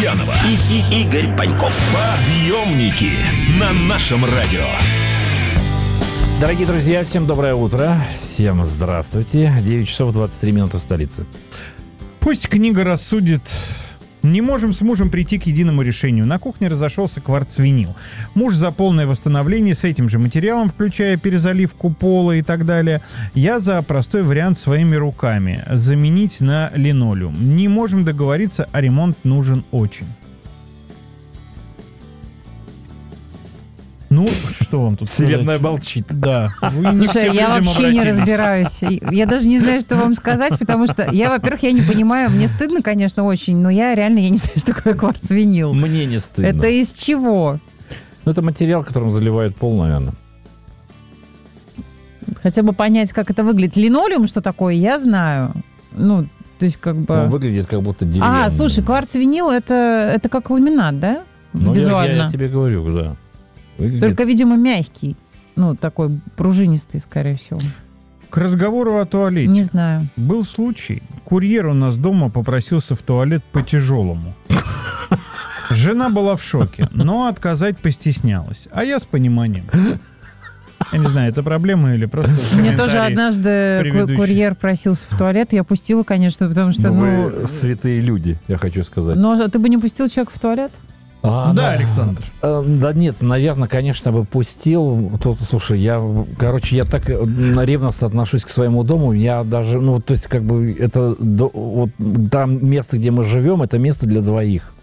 Логинова и Игорь Паньков. Подъемники на нашем радио. Дорогие друзья, всем доброе утро. Всем здравствуйте. 9 часов 23 минуты в столице. Пусть книга рассудит. Не можем с мужем прийти к единому решению. На кухне разошелся кварцвинил. Муж за полное восстановление с этим же материалом, включая перезаливку пола и так далее. Я за простой вариант своими руками. Заменить на линолеум. Не можем договориться, а ремонт нужен очень. Ну, что вам тут Вселенная сказать? молчит. Да. Вы не к Слушай, тем я людям вообще не обратились. разбираюсь. Я даже не знаю, что вам сказать, потому что я, во-первых, я не понимаю, мне стыдно, конечно, очень, но я реально не знаю, что такое кварцвинил. Мне не стыдно. Это из чего? Ну, это материал, которым заливают пол, наверное. Хотя бы понять, как это выглядит. Линолеум, что такое, я знаю. Ну, то есть как бы... Он выглядит как будто деревянный. А, слушай, кварцвинил это как ламинат, да? Ну, Визуально. я тебе говорю, да. Выглядит... Только, видимо, мягкий. Ну, такой пружинистый, скорее всего. К разговору о туалете. Не знаю. Был случай. Курьер у нас дома попросился в туалет по-тяжелому. Жена была в шоке, но отказать постеснялась. А я с пониманием. Я не знаю, это проблема или просто Мне тоже комментарий однажды предыдущий. курьер просился в туалет, я пустила, конечно, потому что, Вы святые люди, я хочу сказать. Но ты бы не пустил человека в туалет? Да, Александр. Да нет, наверное, конечно, бы пустил. Тут, слушай, я так ревностно отношусь к своему дому. Я даже, то есть, как бы, это вот там место, где мы живем, это место для двоих.